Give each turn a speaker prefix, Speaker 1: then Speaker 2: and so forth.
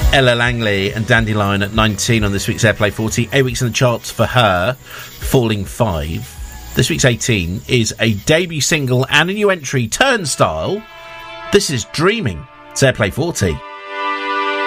Speaker 1: Ella Langley and Dandelion at 19 on this week's Airplay 40. 8 weeks in the charts for her, falling 5. This week's 18 is a debut single and a new entry, Turnstile. This is Dreaming. It's Airplay 40.